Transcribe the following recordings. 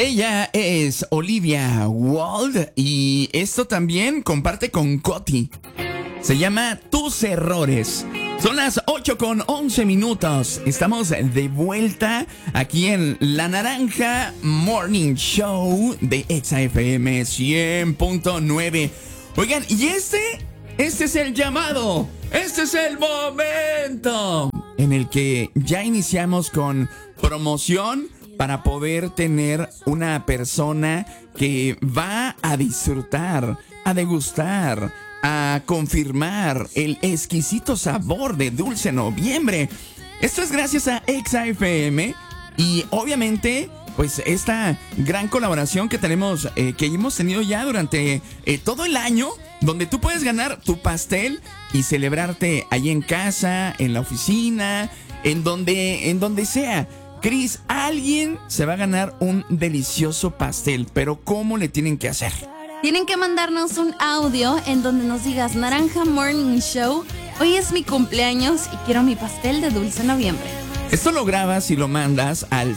Ella es Olivia Wilde y esto también comparte con Coti. Se llama Tus Errores. Son las 8:11. Estamos de vuelta aquí en La Naranja Morning Show de Exa FM 100.9. Oigan, y este es el llamado. Este es el momento en el que ya iniciamos con promoción para poder tener una persona que va a disfrutar, a degustar, a confirmar el exquisito sabor de Dulce Noviembre. Esto es gracias a Exa FM y obviamente pues esta gran colaboración que tenemos, que hemos tenido ya durante todo el año, donde tú puedes ganar tu pastel y celebrarte ahí en casa, en la oficina, en donde sea. Cris, alguien se va a ganar un delicioso pastel, pero ¿cómo le tienen que hacer? Tienen que mandarnos un audio en donde nos digas: Naranja Morning Show, hoy es mi cumpleaños y quiero mi pastel de Dulce Noviembre. Esto lo grabas y lo mandas al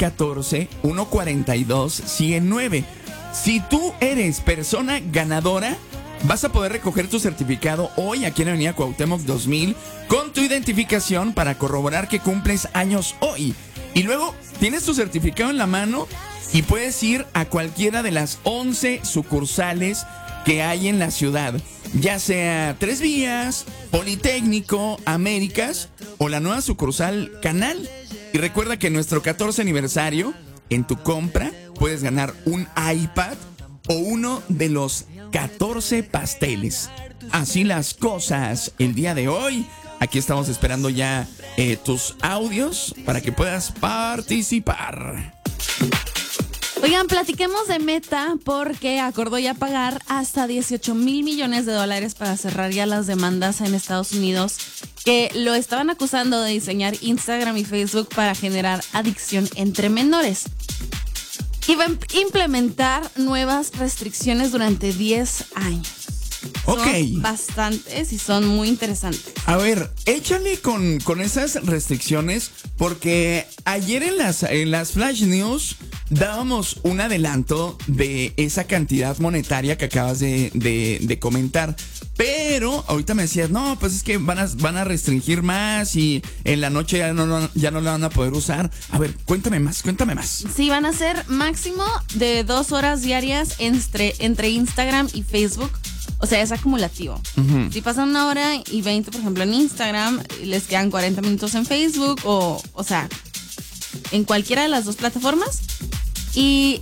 614-142-109. Si tú eres persona ganadora, vas a poder recoger tu certificado hoy aquí en la Avenida Cuauhtémoc 2000 con tu identificación para corroborar que cumples años hoy. Y luego tienes tu certificado en la mano y puedes ir a cualquiera de las 11 sucursales que hay en la ciudad, ya sea Tres Vías, Politécnico, Américas o la nueva sucursal Canal. Y recuerda que en nuestro 14 aniversario, en tu compra, puedes ganar un iPad o uno de los 14 pasteles. Así las cosas el día de hoy. Aquí estamos esperando ya tus audios para que puedas participar. Oigan, platiquemos de Meta porque acordó ya pagar hasta $18 mil millones para cerrar ya las demandas en Estados Unidos que lo estaban acusando de diseñar Instagram y Facebook para generar adicción entre menores. Y va a implementar nuevas restricciones durante 10 años. Ok. Son bastantes y son muy interesantes. A ver, échale con esas restricciones, porque ayer en las Flash News dábamos un adelanto de esa cantidad monetaria que acabas de comentar. Pero ahorita me decías, no, pues es que van a restringir más y en la noche ya no la van a poder usar. A ver, cuéntame más. Sí, van a ser máximo de 2 horas diarias entre Instagram y Facebook. O sea, es acumulativo. Uh-huh. Si pasan 1 hora y 20, por ejemplo, en Instagram, les quedan 40 minutos en Facebook o sea, en cualquiera de las dos plataformas. Y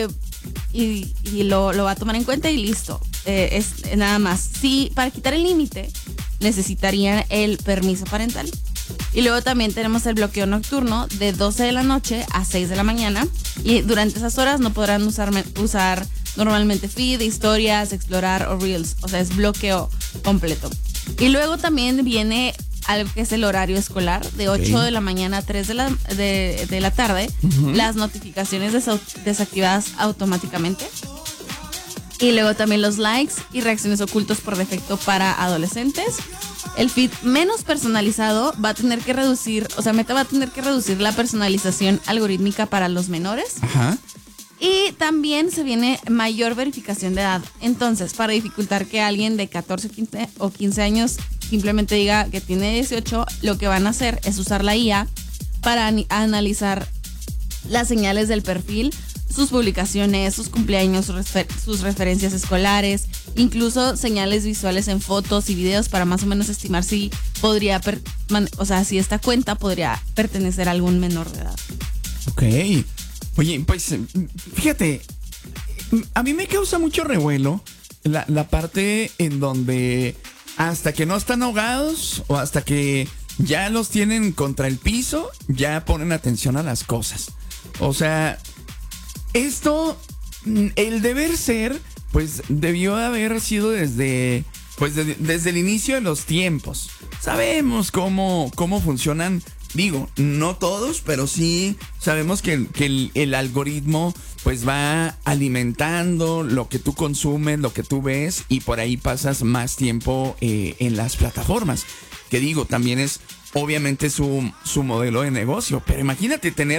lo va a tomar en cuenta y listo. Es nada más. Sí, para quitar el límite necesitarían el permiso parental. Y luego también tenemos el bloqueo nocturno de 12 de la noche a 6 de la mañana. Y durante esas horas no podrán usar normalmente feed, historias, explorar o reels. O sea, es bloqueo completo. Y luego también viene algo que es el horario escolar, de 8 de la mañana a 3 de la tarde. Uh-huh. Las notificaciones desactivadas automáticamente. Y luego también los likes y reacciones ocultos por defecto para adolescentes. El feed menos personalizado va a tener que reducir, o sea, Meta va a tener que reducir la personalización algorítmica para los menores. Ajá. Y también se viene mayor verificación de edad. Entonces, para dificultar que alguien de 14 o 15 años simplemente diga que tiene 18, lo que van a hacer es usar la IA para analizar las señales del perfil, sus publicaciones, sus cumpleaños, sus referencias escolares, incluso señales visuales en fotos y videos para más o menos estimar si podría, si esta cuenta podría pertenecer a algún menor de edad. Ok. Oye, pues fíjate, a mí me causa mucho revuelo la parte en donde hasta que no están ahogados o hasta que ya los tienen contra el piso, ya ponen atención a las cosas. O sea, esto, el deber ser, pues debió de haber sido desde el inicio de los tiempos. Sabemos cómo funcionan. Digo, no todos, pero sí sabemos que el algoritmo pues va alimentando lo que tú consumes, lo que tú ves, y por ahí pasas más tiempo en las plataformas. Que digo, también es obviamente su modelo de negocio. Pero imagínate tener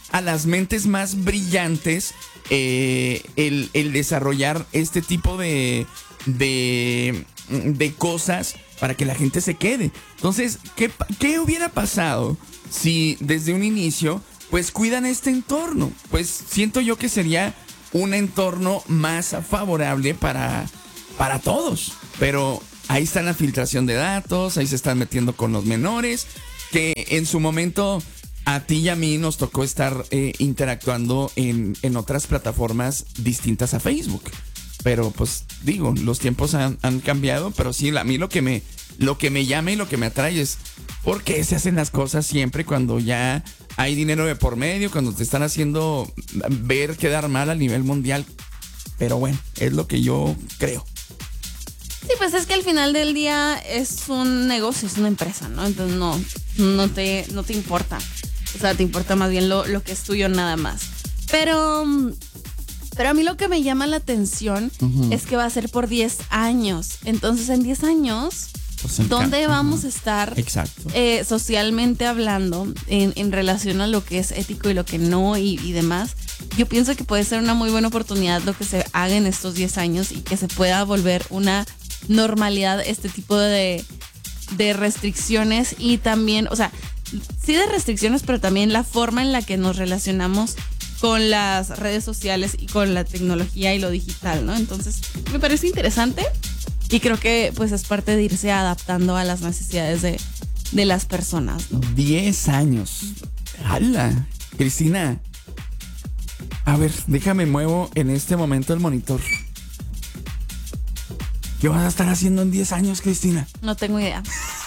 a las mentes más brillantes el desarrollar este tipo de cosas para que la gente se quede. Entonces, ¿qué hubiera pasado si desde un inicio pues cuidan este entorno? Pues siento yo que sería un entorno más favorable para todos. Pero ahí está la filtración de datos, ahí se están metiendo con los menores, que en su momento a ti y a mí nos tocó estar interactuando en otras plataformas distintas a Facebook. Pero pues digo, los tiempos han cambiado, pero sí, a mí lo que me llama y lo que me atrae es por qué se hacen las cosas siempre cuando ya hay dinero de por medio, cuando te están haciendo ver quedar mal a nivel mundial. Pero bueno, es lo que yo creo. Sí, pues es que al final del día es un negocio, es una empresa, ¿no? Entonces no te importa. O sea, te importa más bien lo que es tuyo nada más. Pero a mí lo que me llama la atención es que va a ser por 10 años. Entonces, en 10 años, pues ¿dónde vamos a estar socialmente hablando en relación a lo que es ético y lo que no y demás? Yo pienso que puede ser una muy buena oportunidad lo que se haga en estos 10 años y que se pueda volver una normalidad este tipo de restricciones y también, o sea, sí de restricciones, pero también la forma en la que nos relacionamos con las redes sociales y con la tecnología y lo digital, ¿no? Entonces, me parece interesante y creo que pues es parte de irse adaptando a las necesidades de las personas, ¿no? 10 años. ¡Hala! Cristina, a ver, déjame muevo en este momento el monitor. ¿Qué vas a estar haciendo en 10 años, Cristina? No tengo idea.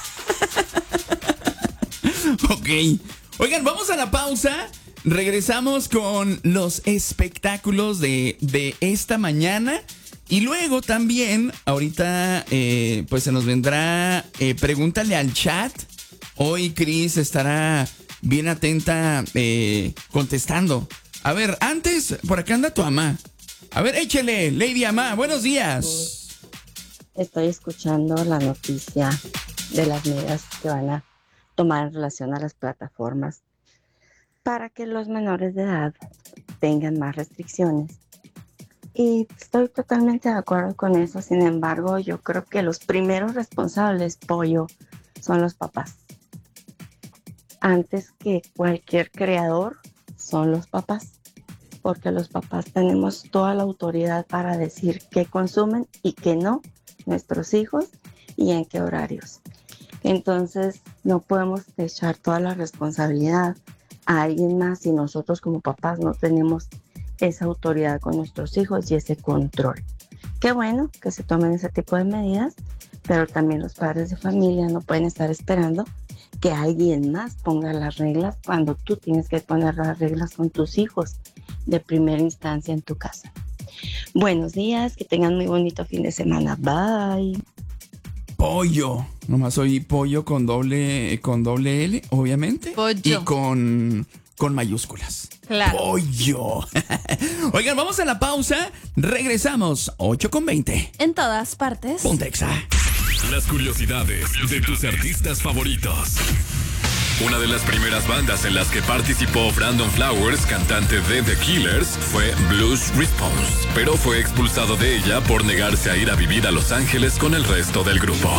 Ok. Oigan, vamos a la pausa. Regresamos con los espectáculos de esta mañana. Y luego también, ahorita, pues se nos vendrá Pregúntale al Chat. Hoy Cris estará bien atenta contestando. A ver, antes, por acá anda tu mamá. A ver, échele, Lady Amá, buenos días. Estoy escuchando la noticia de las medidas que van a tomar en relación a las plataformas para que los menores de edad tengan más restricciones. Y estoy totalmente de acuerdo con eso. Sin embargo, yo creo que los primeros responsables, Pollo, son los papás. Antes que cualquier creador, son los papás. Porque los papás tenemos toda la autoridad para decir qué consumen y qué no nuestros hijos y en qué horarios. Entonces no podemos echar toda la responsabilidad a alguien más si nosotros como papás no tenemos esa autoridad con nuestros hijos y ese control. Qué bueno que se tomen ese tipo de medidas, pero también los padres de familia no pueden estar esperando que alguien más ponga las reglas cuando tú tienes que poner las reglas con tus hijos de primera instancia en tu casa. Buenos días, que tengan muy bonito fin de semana. Bye. Pollo. Nomás oí pollo con doble L, obviamente. Pollo. Y con mayúsculas. Claro. Pollo. Oigan, vamos a la pausa. Regresamos. 8:20. En todas partes. Pontexa. Las curiosidades de tus artistas favoritos. Una de las primeras bandas en las que participó Brandon Flowers, cantante de The Killers, fue Blues Response, pero fue expulsado de ella por negarse a ir a vivir a Los Ángeles con el resto del grupo.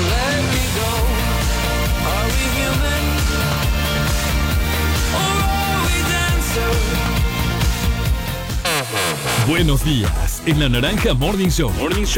Buenos días, en la Naranja Morning Show.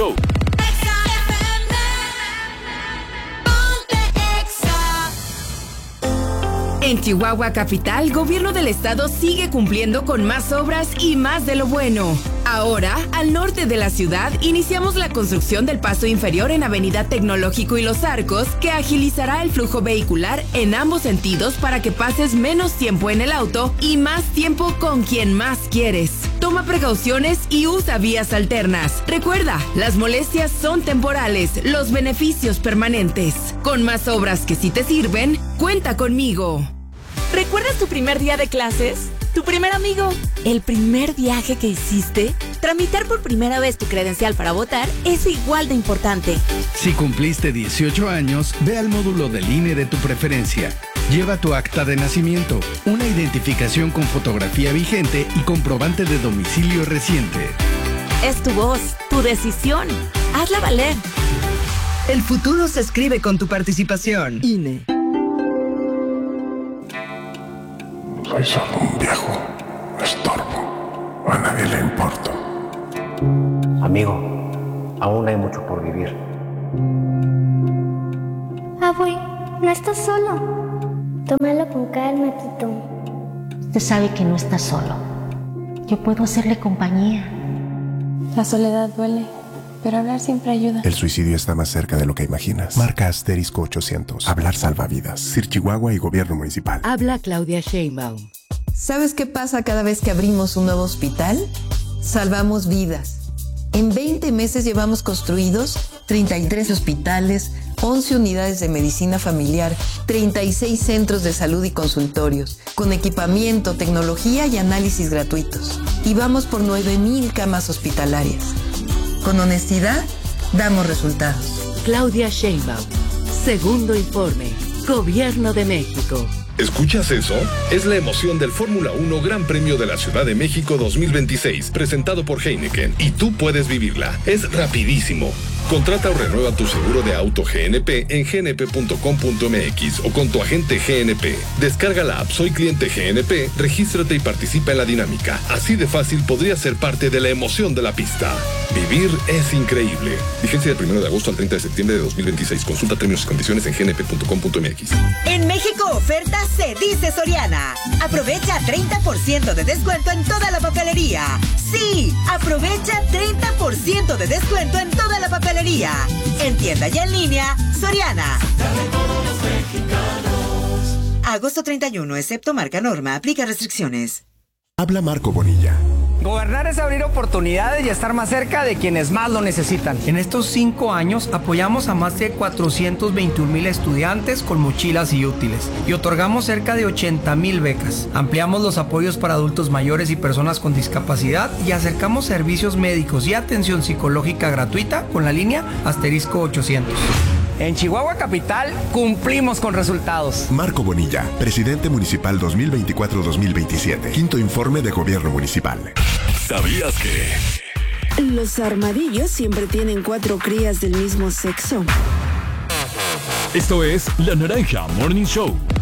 En Chihuahua Capital, Gobierno del Estado sigue cumpliendo con más obras y más de lo bueno. Ahora, al norte de la ciudad, iniciamos la construcción del paso inferior en Avenida Tecnológico y Los Arcos, que agilizará el flujo vehicular en ambos sentidos para que pases menos tiempo en el auto y más tiempo con quien más quieres. Toma precauciones y usa vías alternas. Recuerda, las molestias son temporales, los beneficios permanentes. Con más obras que sí te sirven, cuenta conmigo. ¿Recuerdas tu primer día de clases? ¿Tu primer amigo? ¿El primer viaje que hiciste? Tramitar por primera vez tu credencial para votar es igual de importante. Si cumpliste 18 años, ve al módulo del INE de tu preferencia. Lleva tu acta de nacimiento, una identificación con fotografía vigente y comprobante de domicilio reciente. Es tu voz, tu decisión. Hazla valer. El futuro se escribe con tu participación. INE. Soy solo un viejo estorbo. A nadie le importo. Amigo, aún hay mucho por vivir. Abuy, no estás solo. Tómalo con calma, Tito. Usted sabe que no está solo. Yo puedo hacerle compañía. La soledad duele, pero hablar siempre ayuda. El suicidio está más cerca de lo que imaginas. Marca asterisco 800. Hablar salva vidas. Sir Chihuahua y Gobierno Municipal. Habla Claudia Sheinbaum. ¿Sabes qué pasa cada vez que abrimos un nuevo hospital? Salvamos vidas. En 20 meses llevamos construidos 33 hospitales, 11 unidades de medicina familiar, 36 centros de salud y consultorios, con equipamiento, tecnología y análisis gratuitos. Y vamos por 9,000 camas hospitalarias. Con honestidad, damos resultados. Claudia Sheinbaum. Segundo informe. Gobierno de México. ¿Escuchas eso? Es la emoción del Fórmula 1 Gran Premio de la Ciudad de México 2026, presentado por Heineken, y tú puedes vivirla. Es rapidísimo. Contrata o renueva tu seguro de auto GNP en gnp.com.mx o con tu agente GNP. Descarga la app Soy Cliente GNP, regístrate y participa en la dinámica. Así de fácil podrías ser parte de la emoción de la pista. Vivir es increíble. Vigencia del 1 de agosto al 30 de septiembre de 2026. Consulta términos y condiciones en gnp.com.mx. En México oferta se dice Soriana. Aprovecha 30% de descuento en toda la papelería. Sí, aprovecha 30% de descuento en toda la papelería. En tienda y en línea, Soriana. Agosto 31, excepto marca Norma, aplica restricciones. Habla Marco Bonilla. Gobernar es abrir oportunidades y estar más cerca de quienes más lo necesitan. En estos 5 años apoyamos a más de 421,000 estudiantes con mochilas y útiles y otorgamos cerca de 80,000 becas. Ampliamos los apoyos para adultos mayores y personas con discapacidad y acercamos servicios médicos y atención psicológica gratuita con la línea asterisco 800. En Chihuahua Capital cumplimos con resultados. Marco Bonilla, presidente municipal 2024-2027. Quinto informe de Gobierno Municipal. ¿Sabías que los armadillos siempre tienen 4 crías del mismo sexo? Esto es La Naranja Morning Show.